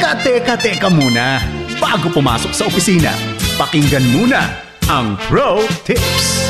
Teka muna. Bago pumasok sa opisina, pakinggan muna ang Pro Tips.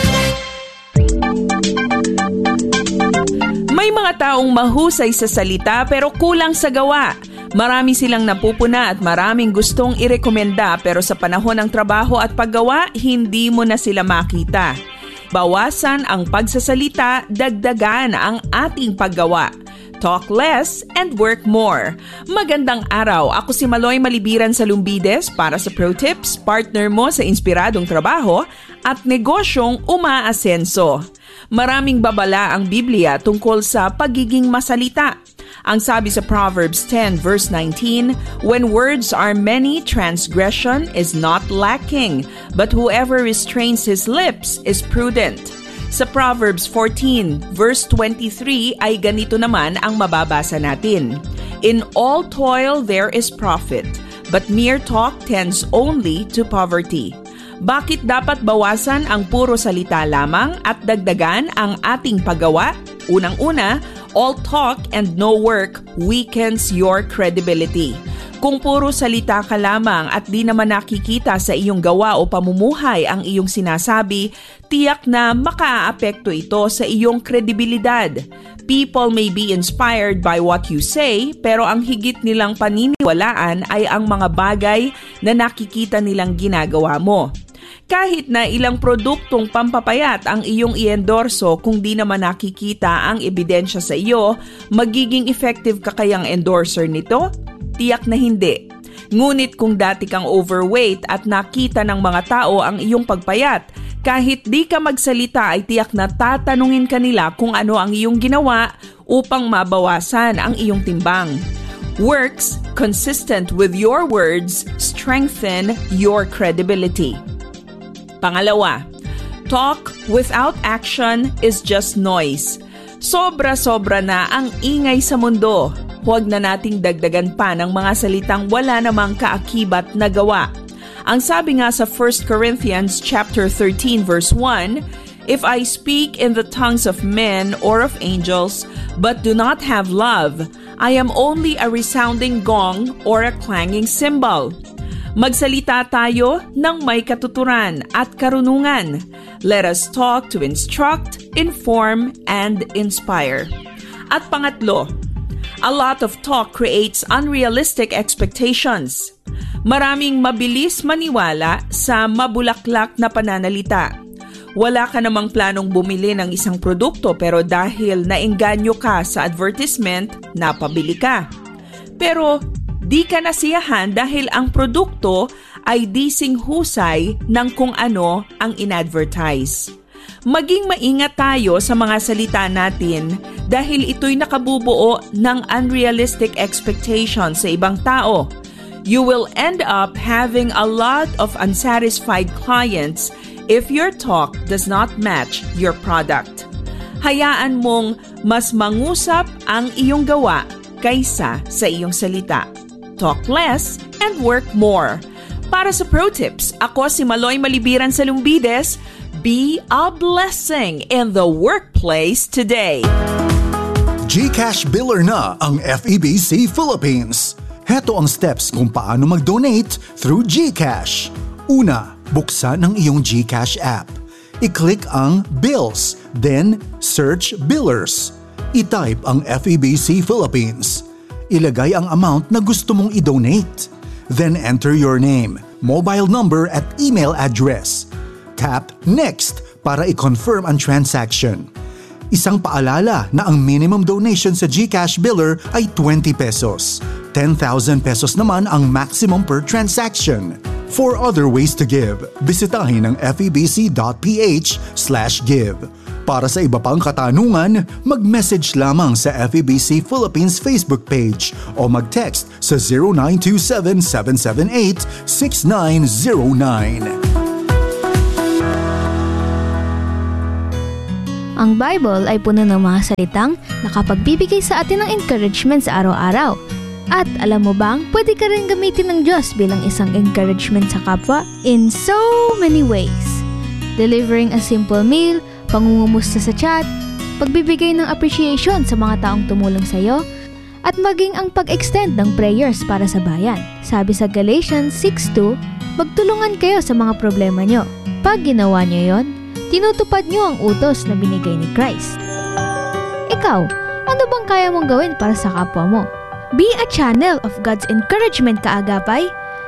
May mga taong mahusay sa salita pero kulang sa gawa. Marami silang napupuna at maraming gustong irekomenda pero sa panahon ng trabaho at paggawa, hindi mo na sila makita. Bawasan ang pagsasalita, dagdagan ang ating paggawa. Talk less and work more. Magandang araw, ako si Maloy Malibiran sa Lumbides para sa Pro Tips, partner mo sa inspiradong trabaho at negosyong umaasenso. Maraming babala ang Biblia tungkol sa pagiging masalita. Ang sabi sa Proverbs 10 verse 19, "When words are many, transgression is not lacking, but whoever restrains his lips is prudent." Sa Proverbs 14 verse 23 ay ganito naman ang mababasa natin. "In all toil there is profit, but mere talk tends only to poverty." Bakit dapat bawasan ang puro salita lamang at dagdagan ang ating paggawa? Unang-una, all talk and no work weakens your credibility. Kung puro salita ka lamang at di naman nakikita sa iyong gawa o pamumuhay ang iyong sinasabi, tiyak na makaaapekto ito sa iyong kredibilidad. People may be inspired by what you say, pero ang higit nilang paniniwalaan ay ang mga bagay na nakikita nilang ginagawa mo. Kahit na ilang produktong pampapayat ang iyong i-endorso, kung di naman nakikita ang ebidensya sa iyo, magiging effective ka kayang endorser nito? Tiyak na hindi. Ngunit kung dati kang overweight at nakita ng mga tao ang iyong pagpayat, kahit di ka magsalita ay tiyak na tatanungin ka nila kung ano ang iyong ginawa upang mabawasan ang iyong timbang. Works consistent with your words strengthen your credibility. Pangalawa, talk without action is just noise. Sobra-sobra na ang ingay sa mundo. Huwag na nating dagdagan pa ng mga salitang wala namang kaakibat na gawa. Ang sabi nga sa 1 Corinthians chapter 13 verse 1, "If I speak in the tongues of men or of angels, but do not have love, I am only a resounding gong or a clanging cymbal." Magsalita tayo ng may katuturan at karunungan. Let us talk to instruct, inform, and inspire. At pangatlo, a lot of talk creates unrealistic expectations. Maraming mabilis maniwala sa mabulaklak na pananalita. Wala ka namang planong bumili ng isang produkto pero dahil naengganyo ka sa advertisement, napabili ka. Pero di ka nasiyahan dahil ang produkto ay dising husay ng kung ano ang in-advertise. Maging maingat tayo sa mga salita natin dahil ito'y nakabubuo ng unrealistic expectations sa ibang tao. You will end up having a lot of unsatisfied clients if your talk does not match your product. Hayaan mong mas mangusap ang iyong gawa kaysa sa iyong salita. Talk less and work more. Para sa Pro Tips, ako si Maloy Malibiran sa Lumbides. Be a blessing in the workplace today. GCash Biller na ang FEBC Philippines. Heto ang steps kung paano mag-donate through GCash. Una, buksan ang iyong GCash app. I-click ang Bills, then search Billers. I-type ang FEBC Philippines. Ilagay ang amount na gusto mong i-donate. Then enter your name, mobile number at email address. Tap Next para i-confirm ang transaction. Isang paalala na ang minimum donation sa GCash Biller ay 20 pesos. 10,000 pesos naman ang maximum per transaction. For other ways to give, bisitahin ang febc.ph/give. Para sa iba pang katanungan, mag-message lamang sa FEBC Philippines Facebook page o mag-text sa 0927-778-6909. Ang Bible ay puno ng mga salitang nakapagbibigay sa atin ng encouragement sa araw-araw. At alam mo bang, pwede ka rin gamitin ng Diyos bilang isang encouragement sa kapwa in so many ways. Delivering a simple meal, pangungumusta sa chat, pagbibigay ng appreciation sa mga taong tumulong sa iyo, at maging ang pag-extend ng prayers para sa bayan. Sabi sa Galatians 6:2, magtulungan kayo sa mga problema nyo. Pag ginawa nyo yon, tinutupad nyo ang utos na binigay ni Christ. Ikaw, ano bang kaya mong gawin para sa kapwa mo? Be a channel of God's encouragement, kaagapay.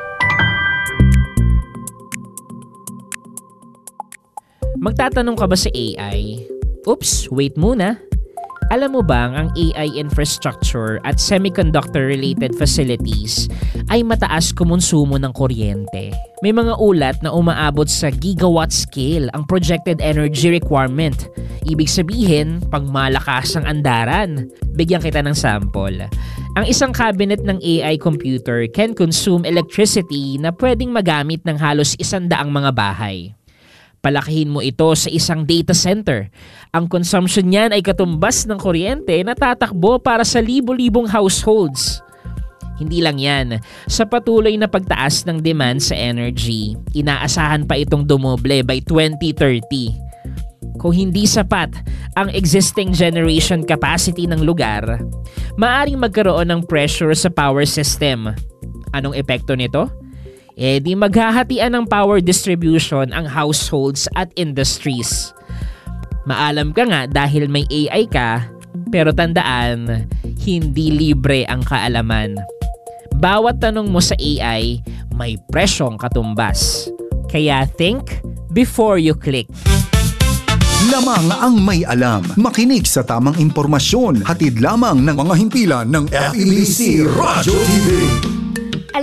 Magtatanong ka ba sa AI? Oops, wait muna. Alam mo bang ang AI infrastructure at semiconductor-related facilities ay mataas kumonsumo ng kuryente? May mga ulat na umaabot sa gigawatt scale ang projected energy requirement. Ibig sabihin, pangmalakas ang andaran. Bigyan kita ng sample. Ang isang cabinet ng AI computer can consume electricity na pwedeng magamit ng halos 100 mga bahay. Palakihin mo ito sa isang data center. Ang consumption niyan ay katumbas ng kuryente na tatakbo para sa libo-libong households. Hindi lang yan. Sa patuloy na pagtaas ng demand sa energy, inaasahan pa itong dumoble by 2030. Kung hindi sapat ang existing generation capacity ng lugar, maaring magkaroon ng pressure sa power system. Anong epekto nito? Di maghahatian ng power distribution ang households at industries. Maalam ka nga dahil may AI ka, pero tandaan, hindi libre ang kaalaman. Bawat tanong mo sa AI, may presyong katumbas. Kaya think before you click. Lamang ang may alam. Makinig sa tamang impormasyon. Hatid lamang ng mga himpilan ng FEBC Radio TV.